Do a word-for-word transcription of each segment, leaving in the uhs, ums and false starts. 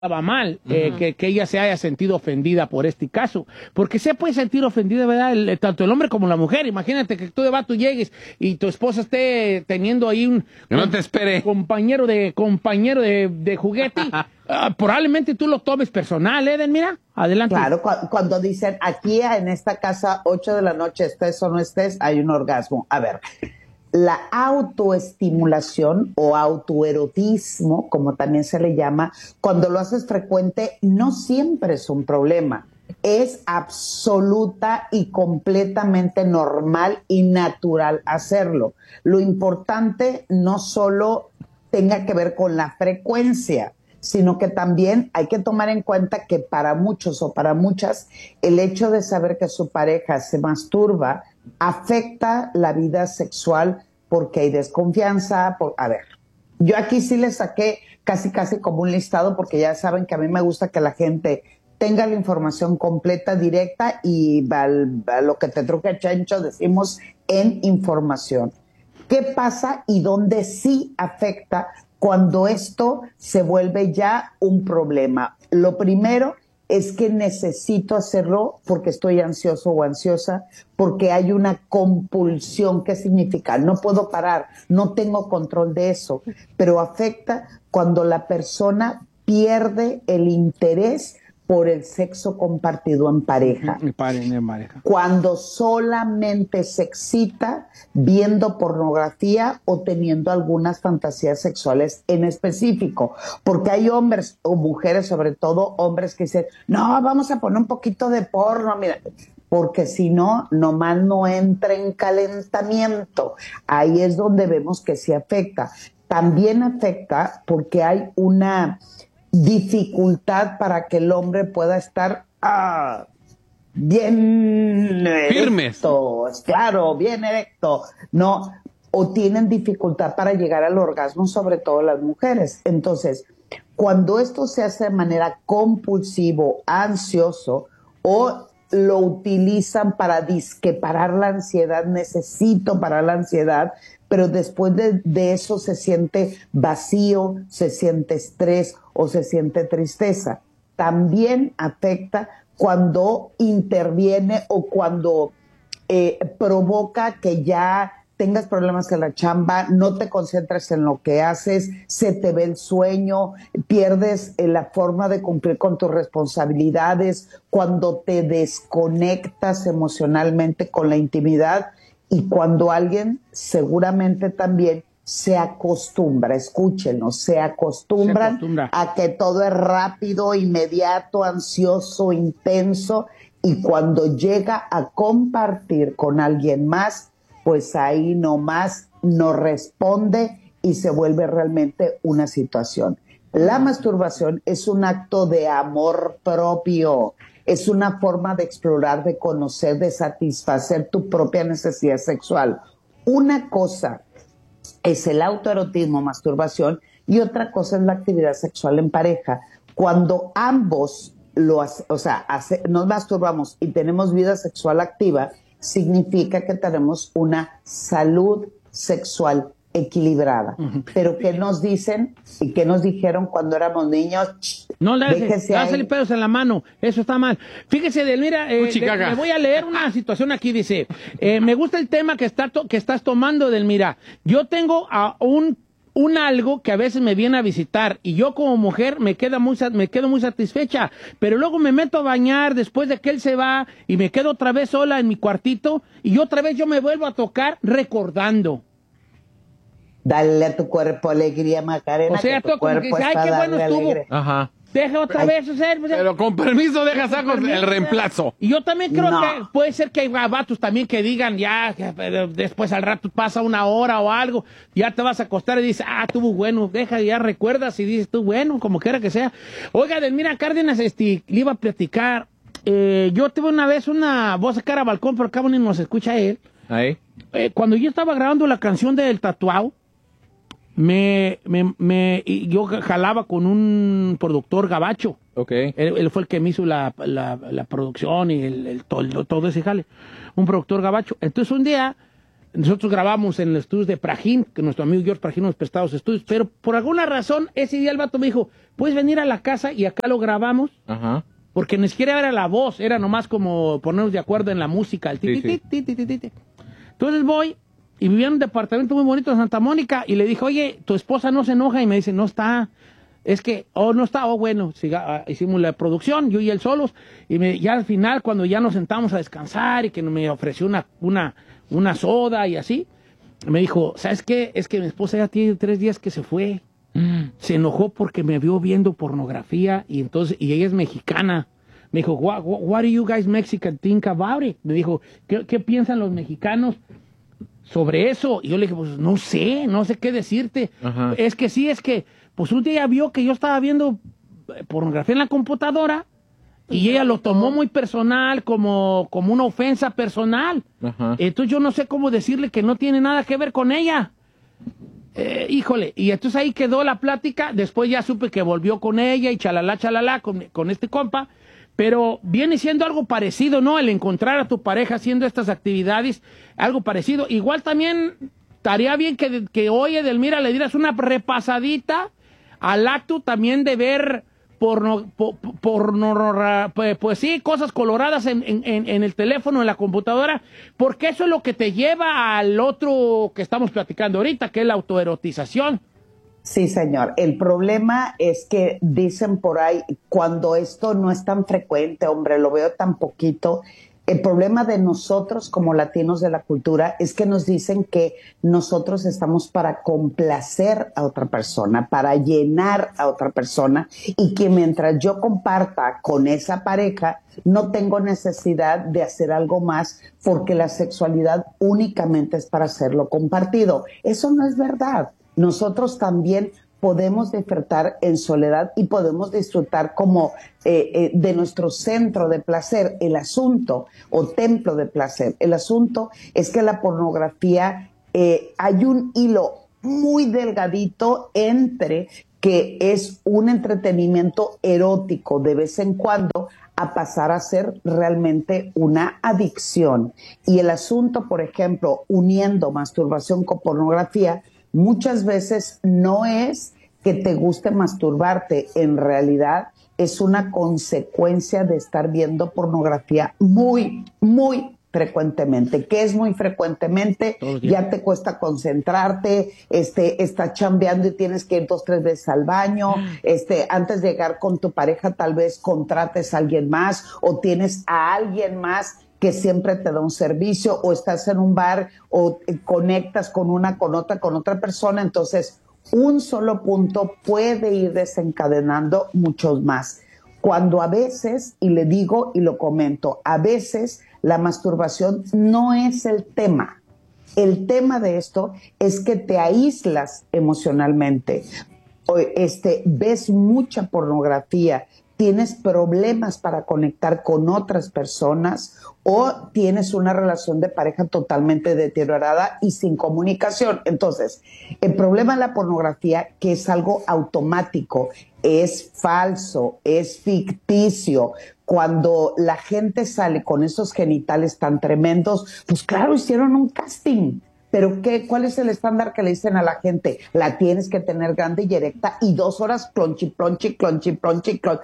estaba mal, uh-huh. eh, que, que ella se haya sentido ofendida por este caso, porque se puede sentir ofendida, ¿verdad? El, tanto el hombre como la mujer. Imagínate que tú de vato llegues y tu esposa esté teniendo ahí un, que no te espere. compañero de compañero de, de juguete, uh, probablemente tú lo tomes personal, ¿eh, Mira? Adelante. Claro, cu cuando dicen aquí en esta casa, ocho de la noche, estés o no estés, hay un orgasmo. A ver, la autoestimulación o autoerotismo, como también se le llama, cuando lo haces frecuente, no siempre es un problema. Es absoluta y completamente normal y natural hacerlo. Lo importante no solo tenga que ver con la frecuencia, sino que también hay que tomar en cuenta que para muchos o para muchas, el hecho de saber que su pareja se masturba afecta la vida sexual porque hay desconfianza. Por, a ver, yo aquí sí le saqué casi casi como un listado porque ya saben que a mí me gusta que la gente tenga la información completa, directa y a lo que te truque chancho decimos en información. ¿Qué pasa y dónde sí afecta cuando esto se vuelve ya un problema? Lo primero es que necesito hacerlo porque estoy ansioso o ansiosa, porque hay una compulsión. ¿Qué significa? No puedo parar, no tengo control de eso, pero afecta cuando la persona pierde el interés por el sexo compartido en pareja. En pareja. Cuando solamente se excita viendo pornografía o teniendo algunas fantasías sexuales en específico. Porque hay hombres o mujeres, sobre todo hombres, que dicen, no, vamos a poner un poquito de porno, mira, porque si no, nomás no entra en calentamiento. Ahí es donde vemos que sí afecta. También afecta porque hay una dificultad para que el hombre pueda estar ah, bien firmes, erecto, claro, bien erecto, no, o tienen dificultad para llegar al orgasmo, sobre todo las mujeres. Entonces, cuando esto se hace de manera compulsivo, ansioso, o lo utilizan para disque parar la ansiedad, necesito parar la ansiedad, pero después de, de eso se siente vacío, se siente estrés o se siente tristeza. También afecta cuando interviene o cuando eh, provoca que ya tengas problemas en la chamba, no te concentras en lo que haces, se te ve el sueño, pierdes eh, la forma de cumplir con tus responsabilidades, cuando te desconectas emocionalmente con la intimidad. Y cuando alguien seguramente también se acostumbra, escúchenlo, se acostumbran se acostumbra. a que todo es rápido, inmediato, ansioso, intenso, y cuando llega a compartir con alguien más, pues ahí nomás no responde y se vuelve realmente una situación. La masturbación es un acto de amor propio. Es una forma de explorar, de conocer, de satisfacer tu propia necesidad sexual. Una cosa es el autoerotismo, masturbación, y otra cosa es la actividad sexual en pareja. Cuando ambos lo hace, o sea, hace, nos masturbamos y tenemos vida sexual activa, significa que tenemos una salud sexual equilibrada. Uh-huh. Pero ¿qué nos dicen y qué nos dijeron cuando éramos niños? No le hace pedos en la mano, eso está mal. Fíjese, Delmira, eh, le, le voy a leer una situación aquí, dice, eh, me gusta el tema que, está to que estás tomando, Delmira. Yo tengo a un, un algo que a veces me viene a visitar y yo como mujer me, queda muy, me quedo muy satisfecha, pero luego me meto a bañar después de que él se va y me quedo otra vez sola en mi cuartito y otra vez yo me vuelvo a tocar recordando. Dale a tu cuerpo alegría, Macarena. O sea, que tu cuerpo como que dice, ay, qué bueno estuvo. Alegre. Ajá. Deja otra Ay, vez hacer. O sea, pero con permiso, deja saco el reemplazo. Y yo también creo no. que puede ser que hay vatos también que digan, ya, que después al rato pasa una hora o algo, ya te vas a acostar y dices, ah, estuvo bueno, deja, ya recuerdas y dices tú, bueno, como quiera que sea. Oiga, Delmira Cárdenas, este, le iba a platicar. Eh, yo tuve una vez una voz a cara balcón, pero acá ni nos escucha él. Ahí. Eh, cuando yo estaba grabando la canción del tatuado, Me, me, me, yo jalaba con un productor gabacho. Okay. Él, él fue el que me hizo la, la, la producción y el, el, todo, todo ese jale. Un productor gabacho. Entonces un día nosotros grabamos en los estudios de Prajín, que nuestro amigo George Prajín nos prestaba los estudios, pero por alguna razón ese día el vato me dijo, ¿puedes venir a la casa y acá lo grabamos? Ajá. Porque ni siquiera era la voz, era nomás como ponernos de acuerdo en la música. El ti, Sí, ti, sí. ti, ti, ti, ti, ti. Entonces voy y vivía en un departamento muy bonito de Santa Mónica y le dije, oye, tu esposa no se enoja, y me dice, no está. Es que, oh, no está, oh, bueno, siga, ah, hicimos la producción, yo y él solos, y me, ya al final, cuando ya nos sentamos a descansar y que me ofreció una, una, una soda y así, me dijo, ¿sabes qué? Es que mi esposa ya tiene tres días que se fue. Mm. Se enojó porque me vio viendo pornografía y entonces, y ella es mexicana. Me dijo, what, what, what do you guys Mexican think about it? Me dijo, ¿qué, qué piensan los mexicanos sobre eso? Y yo le dije, pues no sé, no sé qué decirte. Ajá. Es que sí, es que pues un día vio que yo estaba viendo pornografía en la computadora y ella lo tomó muy personal, como, como una ofensa personal. Ajá. Entonces yo no sé cómo decirle que no tiene nada que ver con ella. Eh, híjole, y entonces ahí quedó la plática. Después ya supe que volvió con ella y chalala, chalala con, con este compa. Pero viene siendo algo parecido, ¿no? El encontrar a tu pareja haciendo estas actividades, algo parecido. Igual también estaría bien que, que hoy, Edelmira, le dieras una repasadita al acto también de ver porno, por, porno pues, pues sí, cosas coloradas en, en, en el teléfono, en la computadora, porque eso es lo que te lleva al otro que estamos platicando ahorita, que es la autoerotización. Sí, señor. El problema es que dicen por ahí, cuando esto no es tan frecuente, hombre, lo veo tan poquito. El problema de nosotros como latinos de la cultura es que nos dicen que nosotros estamos para complacer a otra persona, para llenar a otra persona, y que mientras yo comparta con esa pareja, no tengo necesidad de hacer algo más porque la sexualidad únicamente es para hacerlo compartido. Eso no es verdad. Nosotros también podemos disfrutar en soledad y podemos disfrutar como eh, eh, de nuestro centro de placer. El asunto, o templo de placer, el asunto es que la pornografía, eh, hay un hilo muy delgadito entre que es un entretenimiento erótico de vez en cuando a pasar a ser realmente una adicción. Y el asunto, por ejemplo, uniendo masturbación con pornografía, muchas veces no es que te guste masturbarte, en realidad es una consecuencia de estar viendo pornografía muy, muy frecuentemente. ¿Qué es muy frecuentemente? Ya te cuesta concentrarte, este, estás chambeando y tienes que ir dos, tres veces al baño, este, antes de llegar con tu pareja tal vez contrates a alguien más o tienes a alguien más que siempre te da un servicio, o estás en un bar o conectas con una, con otra, con otra persona. Entonces, un solo punto puede ir desencadenando muchos más. Cuando a veces, y le digo y lo comento, a veces la masturbación no es el tema. El tema de esto es que te aíslas emocionalmente. Este, ves mucha pornografía, tienes problemas para conectar con otras personas, o tienes una relación de pareja totalmente deteriorada y sin comunicación. Entonces, el problema de la pornografía, que es algo automático, es falso, es ficticio. Cuando la gente sale con esos genitales tan tremendos, pues claro, hicieron un casting. ¿Pero qué? ¿Cuál es el estándar que le dicen a la gente? La tienes que tener grande y erecta y dos horas clonchi, clonchi, clonchi, clonchi, clonchi.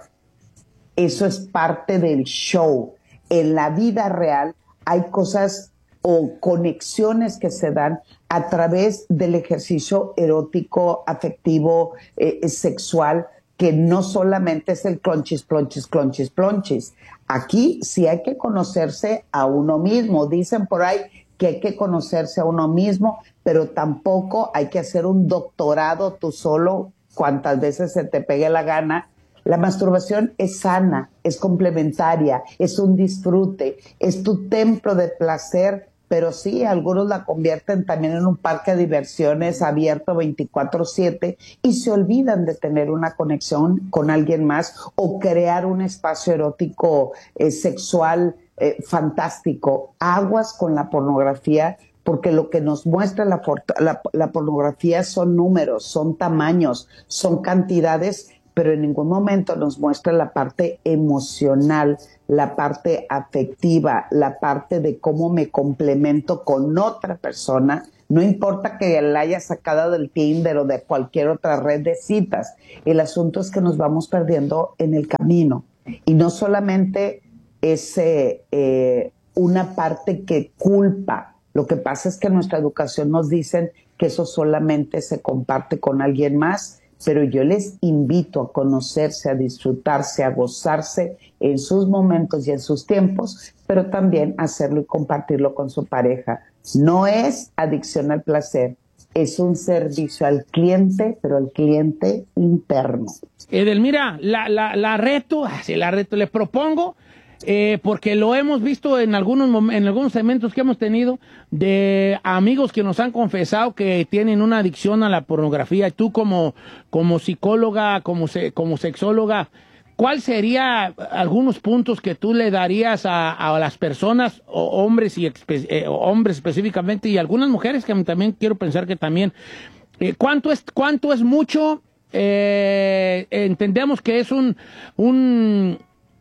Eso es parte del show. En la vida real hay cosas o conexiones que se dan a través del ejercicio erótico, afectivo, eh, sexual, que no solamente es el clonchis, clonchis, clonchis, clonchis. Aquí sí hay que conocerse a uno mismo. Dicen por ahí que hay que conocerse a uno mismo, pero tampoco hay que hacer un doctorado tú solo cuantas veces se te pegue la gana. La masturbación es sana, es complementaria, es un disfrute, es tu templo de placer, pero sí, algunos la convierten también en un parque de diversiones abierto veinticuatro siete y se olvidan de tener una conexión con alguien más o crear un espacio erótico eh, sexual eh, fantástico. Aguas con la pornografía, porque lo que nos muestra la, la, la pornografía son números, son tamaños, son cantidades, pero en ningún momento nos muestra la parte emocional, la parte afectiva, la parte de cómo me complemento con otra persona No importa que la haya sacado del Tinder o de cualquier otra red de citas. El asunto es que nos vamos perdiendo en el camino. Y no solamente es eh, eh, una parte que culpa. Lo que pasa es que en nuestra educación nos dicen que eso solamente se comparte con alguien más, pero yo les invito a conocerse, a disfrutarse, a gozarse en sus momentos y en sus tiempos, pero también hacerlo y compartirlo con su pareja. No es adicción al placer, es un servicio al cliente, pero al cliente interno. Edelmira, la, la, la reto, sí, la reto, le propongo, eh, porque lo hemos visto en algunos, en algunos segmentos que hemos tenido, de amigos que nos han confesado que tienen una adicción a la pornografía. Y tú como, como psicóloga, como, se, como sexóloga, ¿cuál sería algunos puntos que tú le darías a, a las personas, o hombres y eh, hombres específicamente, y algunas mujeres que también quiero pensar que también, eh, ¿cuánto es, cuánto es mucho? Eh, entendemos que es un, un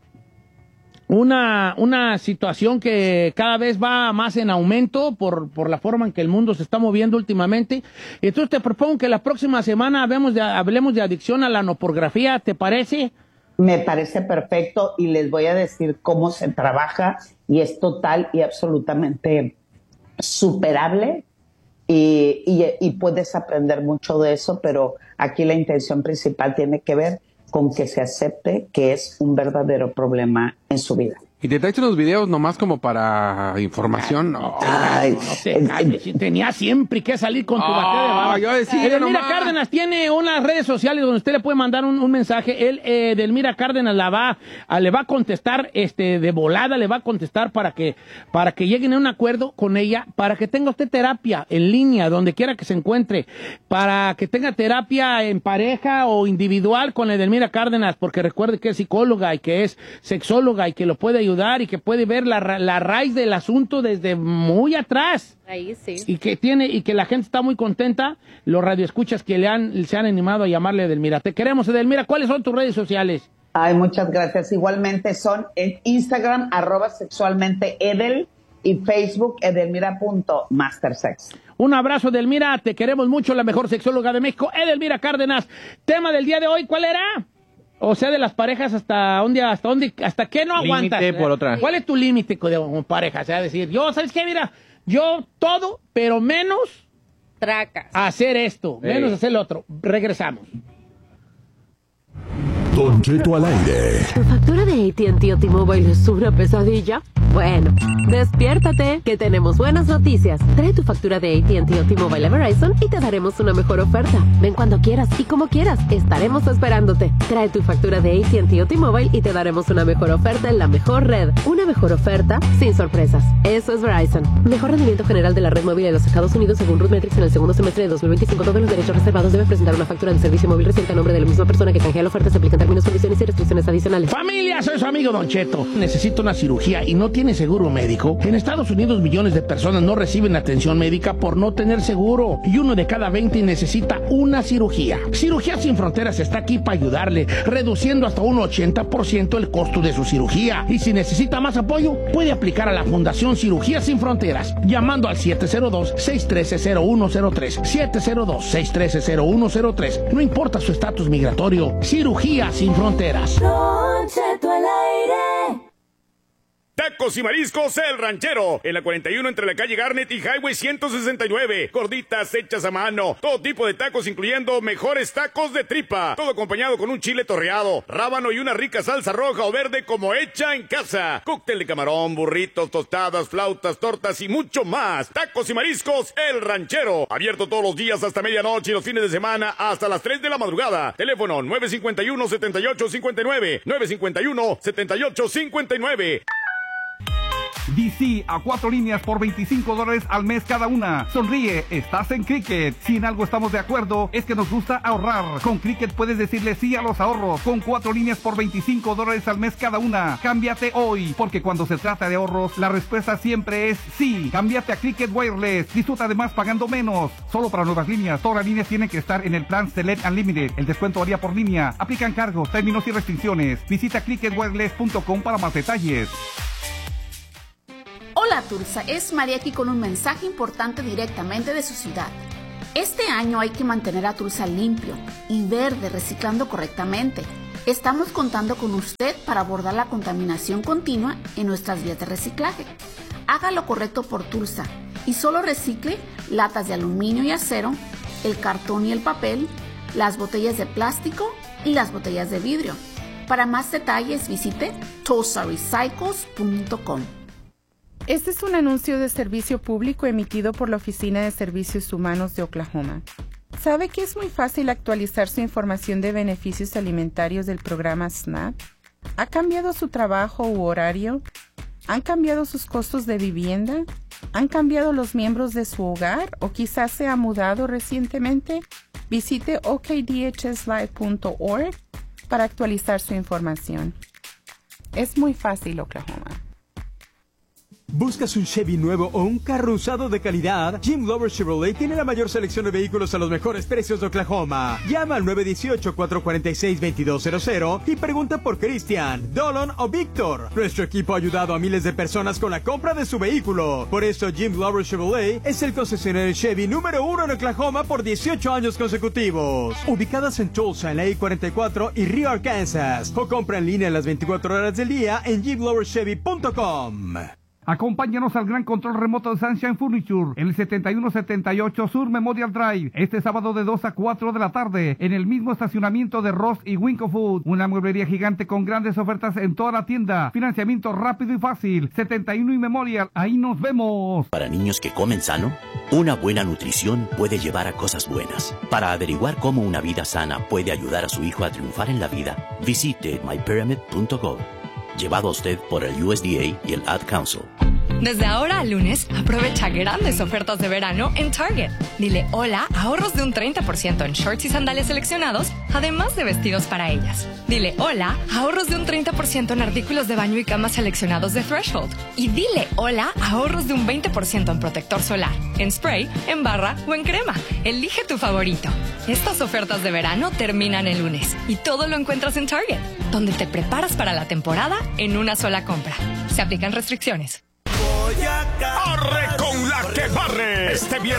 una, una situación que cada vez va más en aumento por, por la forma en que el mundo se está moviendo últimamente. Entonces te propongo que la próxima semana hablemos de, hablemos de adicción a la pornografía, ¿te parece? Me parece perfecto y les voy a decir cómo se trabaja y es total y absolutamente superable y, y, y puedes aprender mucho de eso, pero aquí la intención principal tiene que ver con que se acepte que es un verdadero problema en su vida. ¿Y te traes unos videos nomás como para información? No, Ay, no te calles, si tenía siempre que salir con tu oh, bate de baba. Yo decía, Edelmira Cárdenas tiene unas redes sociales donde usted le puede mandar un, un mensaje. Él, eh, Edelmira Cárdenas, la va, a, le va a contestar este, de volada, le va a contestar para que, para que lleguen a un acuerdo con ella, para que tenga usted terapia en línea, donde quiera que se encuentre, para que tenga terapia en pareja o individual con Edelmira Cárdenas, porque recuerde que es psicóloga y que es sexóloga y que lo puede ayudar y que puede ver la, la raíz del asunto desde muy atrás. Ahí sí. Y que tiene, y que la gente está muy contenta, los radioescuchas que le han, se han animado a llamarle Edelmira. Te queremos, Edelmira. ¿Cuáles son tus redes sociales? Ay, muchas gracias. Igualmente son en Instagram, arroba sexualmente Edel, y Facebook, edelmira.mastersex. Un abrazo, Edelmira. Te queremos mucho, la mejor sexóloga de México, Edelmira Cárdenas. Tema del día de hoy, ¿cuál era? O sea, de las parejas, ¿hasta dónde, hasta dónde, hasta qué no aguantas? Límite por otra. ¿Cuál es tu límite con pareja? O sea, decir, yo, ¿sabes qué? Mira, yo todo, pero menos... Tracas. Hacer esto, Hey. menos hacer lo otro. Regresamos. Don Cheto al aire. ¿Tu factura de A T and T o T-Mobile es una pesadilla? Bueno, despiértate, que tenemos buenas noticias. Trae tu factura de A T and T o T-Mobile a Verizon y te daremos una mejor oferta. Ven cuando quieras y como quieras, estaremos esperándote. Trae tu factura de A T and T o T-Mobile y te daremos una mejor oferta en la mejor red. Una mejor oferta sin sorpresas. Eso es Verizon. Mejor rendimiento general de la red móvil de los Estados Unidos según RootMetrics en el segundo semestre de dos mil veinticinco. Todos los derechos reservados deben presentar una factura de servicio móvil reciente a nombre de la misma persona que canjea la oferta. Se aplican términos, condiciones y restricciones adicionales. Familia, soy su amigo Don Cheto. Necesito una cirugía y no tiene seguro médico. En Estados Unidos millones de personas no reciben atención médica por no tener seguro. Y uno de cada veinte necesita una cirugía. Cirugía Sin Fronteras está aquí para ayudarle, reduciendo hasta un ochenta por ciento el costo de su cirugía. Y si necesita más apoyo, puede aplicar a la Fundación Cirugía Sin Fronteras, llamando al siete cero dos, seis uno tres, cero uno cero tres. siete cero dos, seis uno tres, cero uno cero tres. No importa su estatus migratorio. Cirugía Sin Fronteras. Don Cheto al aire. Tacos y mariscos El Ranchero, en la cuarenta y uno entre la calle Garnet y Highway ciento sesenta y nueve. Gorditas hechas a mano, todo tipo de tacos incluyendo mejores tacos de tripa, todo acompañado con un chile torreado, rábano y una rica salsa roja o verde como hecha en casa. Cóctel de camarón, burritos, tostadas, flautas, tortas y mucho más. Tacos y mariscos El Ranchero, abierto todos los días hasta medianoche y los fines de semana hasta las tres de la madrugada. Teléfono nueve cinco uno, siete ocho cinco nueve, nueve cinco uno, siete ocho cinco nueve. D C a cuatro líneas por veinticinco dólares al mes cada una. Sonríe, estás en Cricket. Si en algo estamos de acuerdo, es que nos gusta ahorrar. Con Cricket puedes decirle sí a los ahorros. Con cuatro líneas por veinticinco dólares al mes cada una. Cámbiate hoy, porque cuando se trata de ahorros, la respuesta siempre es sí. Cámbiate a Cricket Wireless. Disfruta además pagando menos. Solo para nuevas líneas. Todas las líneas tienen que estar en el plan Select Unlimited. El descuento varía por línea. Aplican cargos, términos y restricciones. Visita cricket wireless punto com para más detalles. Hola Hola Tulsa, es Mariaki con un mensaje importante directamente de su ciudad. Este año hay que mantener a Tulsa limpio y verde, reciclando correctamente. Estamos contando con usted para abordar la contaminación continua en nuestras vías de reciclaje. Haga lo correcto por Tulsa y solo recicle latas de aluminio y acero, el cartón y el papel, las botellas de plástico y las botellas de vidrio. Para más detalles visite tulsa recycles punto com. Este es un anuncio de servicio público emitido por la Oficina de Servicios Humanos de Oklahoma. ¿Sabe que es muy fácil actualizar su información de beneficios alimentarios del programa SNAP? ¿Ha cambiado su trabajo u horario? ¿Han cambiado sus costos de vivienda? ¿Han cambiado los miembros de su hogar o quizás se ha mudado recientemente? Visite o k d h s live punto org para actualizar su información. Es muy fácil, Oklahoma. ¿Buscas un Chevy nuevo o un carro usado de calidad? Jim Glover Chevrolet tiene la mayor selección de vehículos a los mejores precios de Oklahoma. Llama al nueve uno ocho, cuatro cuatro seis, dos dos cero cero y pregunta por Cristian, Dolan o Víctor. Nuestro equipo ha ayudado a miles de personas con la compra de su vehículo. Por eso Jim Glover Chevrolet es el concesionario Chevy número uno en Oklahoma por dieciocho años consecutivos. Ubicadas en Tulsa, en la I cuarenta y cuatro y Rio, Arkansas. O compra en línea las veinticuatro horas del día en jim glover chevy punto com. Acompáñanos al gran control remoto de Sunshine Furniture en el setenta y uno setenta y ocho Sur Memorial Drive este sábado de dos a cuatro de la tarde en el mismo estacionamiento de Ross y Winco Food. Una mueblería gigante con grandes ofertas en toda la tienda. Financiamiento rápido y fácil. setenta y uno y Memorial. Ahí nos vemos. Para niños que comen sano, una buena nutrición puede llevar a cosas buenas. Para averiguar cómo una vida sana puede ayudar a su hijo a triunfar en la vida, visite my pyramid punto gov. Llevado a usted por el U S D A y el Ad Council. Desde ahora al lunes, aprovecha grandes ofertas de verano en Target. Dile hola, ahorros de un treinta por ciento en shorts y sandalias seleccionados, además de vestidos para ellas. Dile hola, ahorros de un treinta por ciento en artículos de baño y cama seleccionados de Threshold. Y dile hola, ahorros de un veinte por ciento en protector solar, en spray, en barra o en crema. Elige tu favorito. Estas ofertas de verano terminan el lunes y todo lo encuentras en Target, donde te preparas para la temporada en una sola compra. Se aplican restricciones. ¡Arre con la que barre! Este viernes